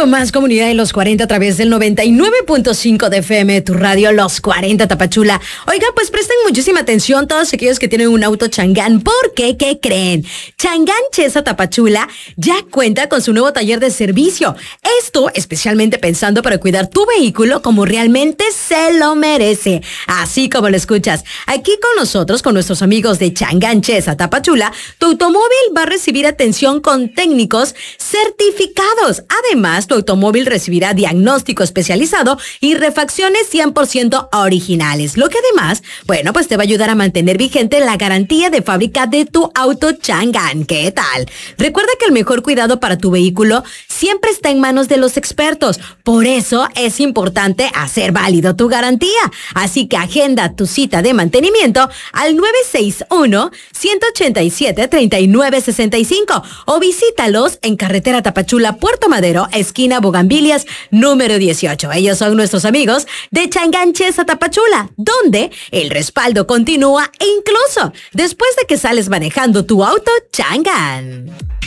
más comunidad de los 40 a través del 99.5 de FM, tu radio Los 40 Tapachula. Oiga, pues presten muchísima atención todos aquellos que tienen un auto Chang'an, porque, ¿qué creen? Chang'an Chesa Tapachula ya cuenta con su nuevo taller de servicio. Esto especialmente pensando para cuidar tu vehículo como realmente se lo merece. Así como lo escuchas. Aquí con nosotros, con nuestros amigos de Chang'an Chesa Tapachula, tu automóvil va a recibir atención con técnicos certificados. Además, tu automóvil recibirá diagnóstico especializado y refacciones 100% originales. Lo que además, bueno, pues te va a ayudar a mantener vigente la garantía de fábrica de tu auto Chang'an. ¿Qué tal? Recuerda que el mejor cuidado para tu vehículo siempre está en manos de los expertos. Por eso es importante hacer válido tu garantía. Así que agenda tu cita de mantenimiento al 961-187-3965 o visítalos en carretera Tapachula, Puerto Madero, esquina Bugambilias, número 18. Ellos son nuestros amigos de Chang'an Chesa Tapachula, donde el respaldo continúa e incluso después de que sales manejando tu auto Chang'an.